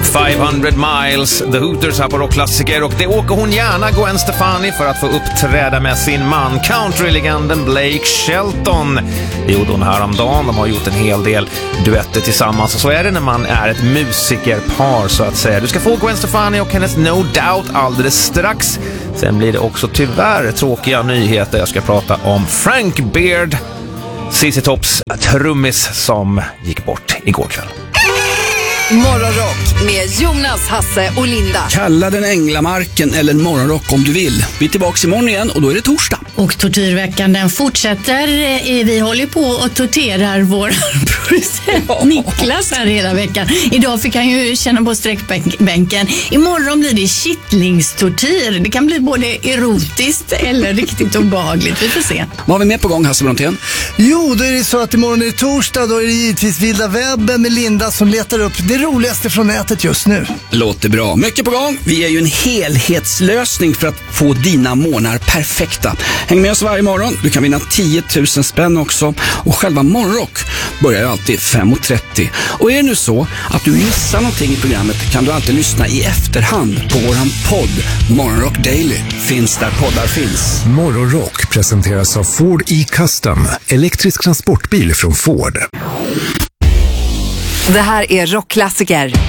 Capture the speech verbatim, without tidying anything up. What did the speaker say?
five hundred miles, The Hooters här på rockklassiker, och det åker hon gärna, Gwen Stefani, för att få uppträda med sin man, countrylegenden Blake Shelton. Det gjorde hon häromdagen. De har gjort en hel del duetter tillsammans, och så är det när man är ett musikerpar så att säga. Du ska få Gwen Stefani och hennes No Doubt alldeles strax. Sen blir det också tyvärr tråkiga nyheter. Jag ska prata om Frank Beard, C C Tops trummis, som gick bort igår kväll. Morgonrock med Jonas, Hasse och Linda. Kalla den Änglamarken eller Morgonrock om du vill. Vi är tillbaka imorgon igen och då är det torsdag. Och tortyrveckan den fortsätter. Vi håller på och torterar vår producent Niklas här hela veckan. Idag fick han ju känna på sträckbänken. Imorgon blir det kittlingstortyr. Det kan bli både erotiskt eller riktigt obehagligt. Vi får se. Vad har vi med på gång, Hasse Brontén? Jo, då är det så att imorgon är det torsdag. Då är det givetvis Vilda webben med Linda som letar upp det roligaste från nätet just nu. Låter bra. Mycket på gång. Vi är ju en helhetslösning för att få dina månader perfekta. Häng med oss varje morgon. Du kan vinna tio tusen spänn också. Och själva Morgonrock börjar ju alltid fem och trettio. Och är det nu så att du missar någonting i programmet kan du alltid lyssna i efterhand på våran podd Morgonrock Daily. Finns där poddar finns. Morgonrock presenteras av Ford E-Custom. Elektrisk transportbil från Ford. Det här är rockklassiker